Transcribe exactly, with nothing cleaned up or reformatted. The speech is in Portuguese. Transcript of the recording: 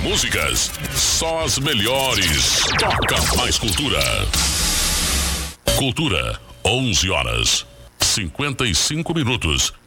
músicas, só as melhores. Toca mais cultura. Cultura, onze horas, cinquenta e cinco minutos.